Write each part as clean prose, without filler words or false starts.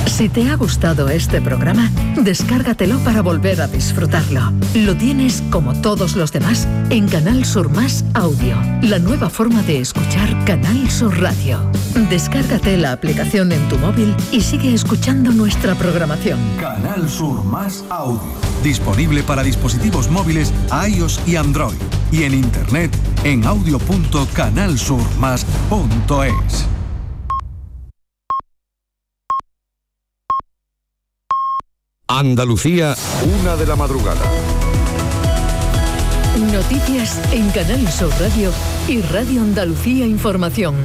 Si te ha gustado este programa, descárgatelo para volver a disfrutarlo. Lo tienes, como todos los demás, en Canal Sur Más Audio, la nueva forma de escuchar Canal Sur Radio. Descárgate la aplicación en tu móvil y sigue escuchando nuestra programación. Canal Sur Más Audio. Disponible para dispositivos móviles iOS y Android. Y en internet en audio.canalsurmas.es. Andalucía, 1 de la madrugada. Noticias en Canal Sur Radio y Radio Andalucía Información.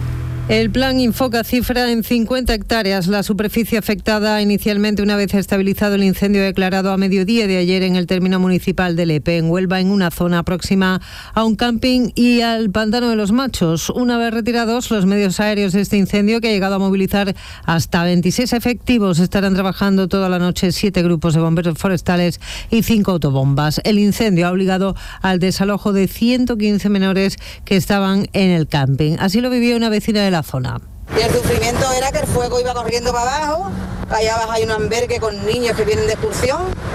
El plan Infoca cifra en 50 hectáreas la superficie afectada inicialmente una vez estabilizado el incendio declarado a mediodía de ayer en el término municipal de Lepe, en Huelva, en una zona próxima a un camping y al Pantano de los Machos. Una vez retirados los medios aéreos de este incendio, que ha llegado a movilizar hasta 26 efectivos, estarán trabajando toda la noche 7 grupos de bomberos forestales y 5 autobombas. El incendio ha obligado al desalojo de 115 menores que estaban en el camping. Así lo vivió una vecina de la zona. Y el sufrimiento era que el fuego iba corriendo para abajo, allá abajo hay un albergue con niños que vienen de excursión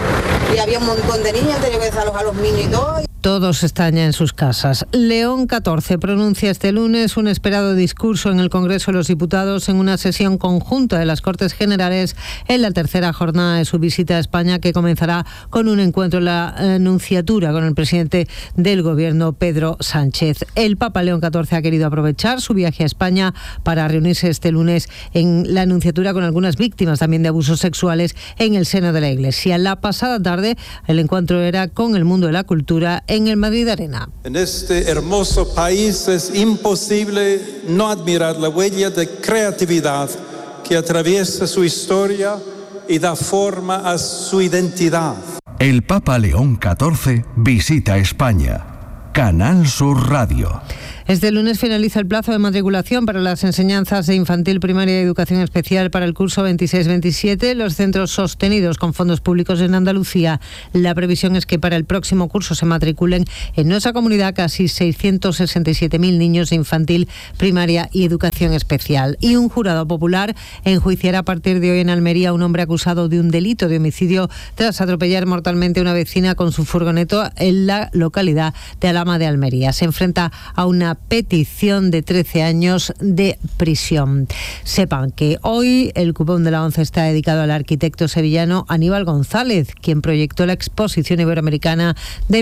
y había un montón de niños, tenía que desalojar a los niños y todo. Todos están ya en sus casas. León XIV pronuncia este lunes un esperado discurso en el Congreso de los Diputados en una sesión conjunta de las Cortes Generales en la tercera jornada de su visita a España, que comenzará con un encuentro en la Nunciatura con el presidente del Gobierno, Pedro Sánchez. El Papa León XIV ha querido aprovechar su viaje a España para reunirse este lunes en la Nunciatura con algunas víctimas también de abusos sexuales en el seno de la Iglesia. La pasada tarde el encuentro era con el mundo de la cultura en el Madrid Arena. En este hermoso país es imposible no admirar la huella de creatividad que atraviesa su historia y da forma a su identidad. El Papa León XIV visita España. Canal Sur Radio. Este lunes finaliza el plazo de matriculación para las enseñanzas de infantil, primaria y educación especial para el curso 26-27. Los centros sostenidos con fondos públicos en Andalucía. La previsión es que para el próximo curso se matriculen en nuestra comunidad casi 667.000 niños de infantil, primaria y educación especial. Y un jurado popular enjuiciará a partir de hoy en Almería a un hombre acusado de un delito de homicidio tras atropellar mortalmente a una vecina con su furgoneta en la localidad de Alhama de Almería. Se enfrenta a una petición de 13 años de prisión. Sepan que hoy el cupón de la ONCE está dedicado al arquitecto sevillano Aníbal González, quien proyectó la Exposición Iberoamericana de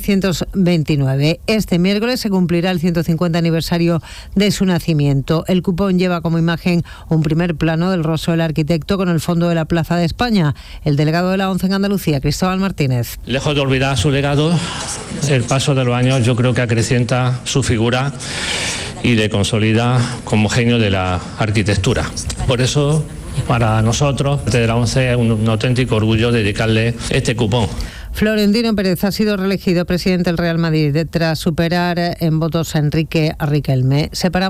1929. Este miércoles se cumplirá el 150 aniversario de su nacimiento. El cupón lleva como imagen un primer plano del rostro del arquitecto con el fondo de la Plaza de España. El delegado de la ONCE en Andalucía, Cristóbal Martínez. Lejos de olvidar su legado, el paso de los años yo creo que acrecienta su figura y le consolida como genio de la arquitectura. Por eso, para nosotros, de la ONCE, es un auténtico orgullo dedicarle este cupón. Florentino Pérez ha sido reelegido presidente del Real Madrid tras superar en votos a Enrique Riquelme.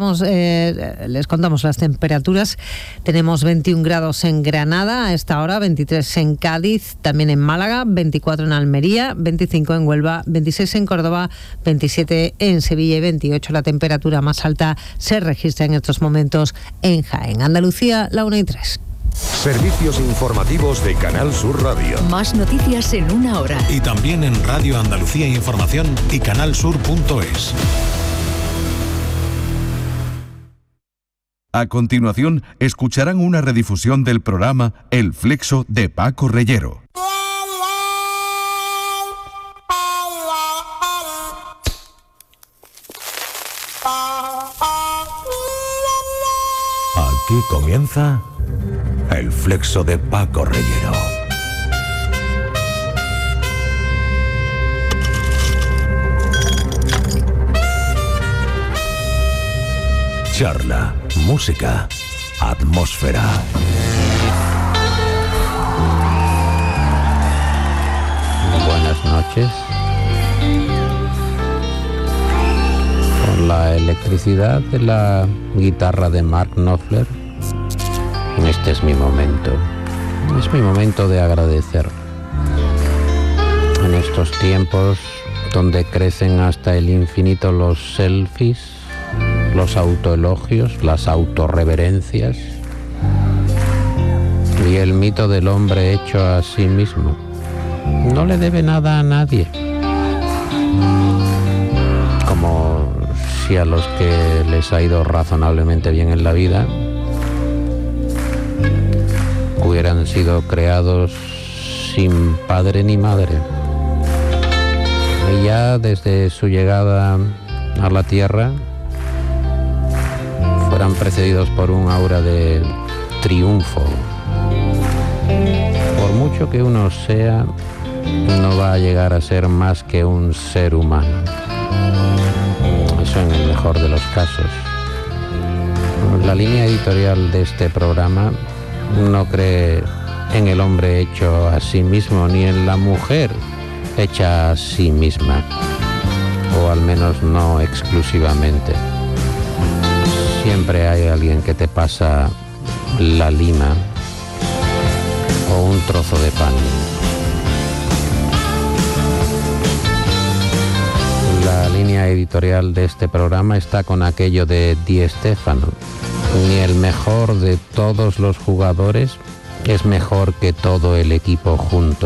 Les contamos las temperaturas. Tenemos 21 grados en Granada a esta hora, 23 en Cádiz, también en Málaga, 24 en Almería, 25 en Huelva, 26 en Córdoba, 27 en Sevilla y 28. La temperatura más alta se registra en estos momentos en Jaén. Andalucía, la 1:03. Servicios informativos de Canal Sur Radio. Más noticias en una hora. Y también en Radio Andalucía Información y canalsur.es. A continuación, escucharán una redifusión del programa El Flexo de Paco Reyero. Aquí comienza El Flexo de Paco Reyero. Charla, música, atmósfera. Buenas noches. Con la electricidad de la guitarra de Mark Knopfler, este es mi momento. Es mi momento de agradecer. En estos tiempos donde crecen hasta el infinito los selfies, los autoelogios, las autorreverencias, y el mito del hombre hecho a sí mismo. No le debe nada a nadie. Como si a los que les ha ido razonablemente bien en la vida hubieran sido creados sin padre ni madre. Y ya desde su llegada a la tierra fueran precedidos por un aura de triunfo. Por mucho que uno sea, no va a llegar a ser más que un ser humano. Eso en el mejor de los casos. La línea editorial de este programa no cree en el hombre hecho a sí mismo, ni en la mujer hecha a sí misma, o al menos no exclusivamente. Siempre hay alguien que te pasa la lima o un trozo de pan. La línea editorial de este programa está con aquello de Di Stéfano. Ni el mejor de todos los jugadores es mejor que todo el equipo junto.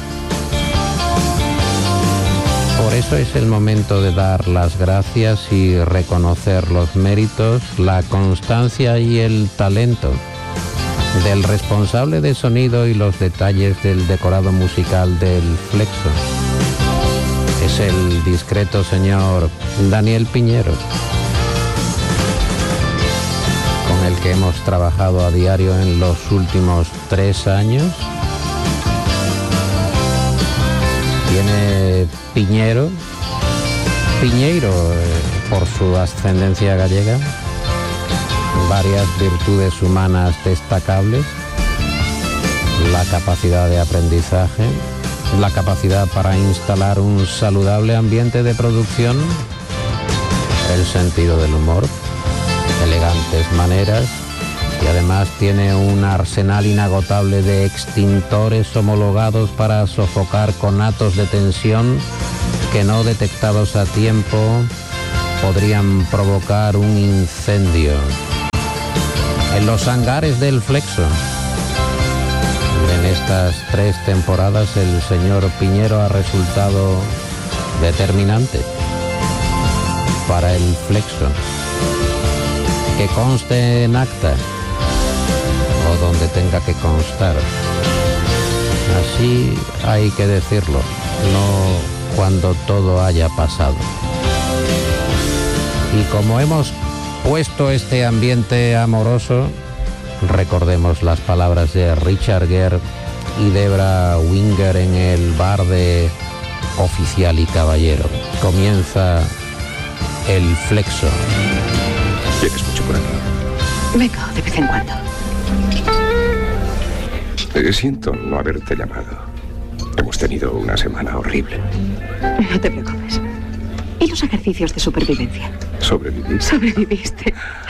Por eso es el momento de dar las gracias y reconocer los méritos, la constancia y el talento del responsable de sonido y los detalles del decorado musical del Flexo. Es el discreto señor Daniel Piñero, con el que hemos trabajado a diario en los últimos 3 años. Tiene Piñeiro, por su ascendencia gallega, varias virtudes humanas destacables: la capacidad de aprendizaje, la capacidad para instalar un saludable ambiente de producción, el sentido del humor, elegantes maneras, y además tiene un arsenal inagotable de extintores homologados para sofocar conatos de tensión que, no detectados a tiempo, podrían provocar un incendio. En los hangares del Flexo, en estas 3 temporadas, el señor Piñero ha resultado determinante para el Flexo. Que conste en acta, o donde tenga que constar. Así hay que decirlo, no cuando todo haya pasado. Y como hemos puesto este ambiente amoroso, recordemos las palabras de Richard Gere y Debra Winger en el bar de Oficial y Caballero. Comienza el Flexo. ¿Tienes mucho por aquí? Vengo de vez en cuando. Siento no haberte llamado. Hemos tenido una semana horrible. No te preocupes. ¿Y los ejercicios de supervivencia? ¿Sobreviví? Sobreviviste.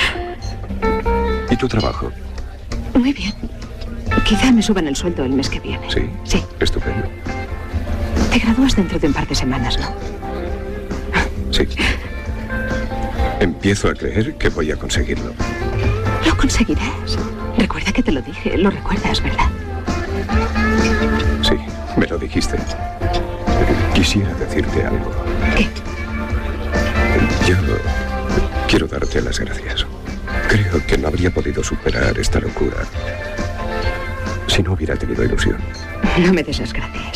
¿Y tu trabajo? Muy bien. Quizá me suban el sueldo el mes que viene. ¿Sí? Sí. Estupendo. Te gradúas dentro de un par de semanas, ¿no? Sí. Empiezo a creer que voy a conseguirlo. Lo conseguirás. Recuerda que te lo dije. Lo recuerdas, ¿verdad? Sí, me lo dijiste. Quisiera decirte algo. ¿Qué? Yo quiero darte las gracias. Creo que no habría podido superar esta locura si no hubiera tenido ilusión. No me des las gracias.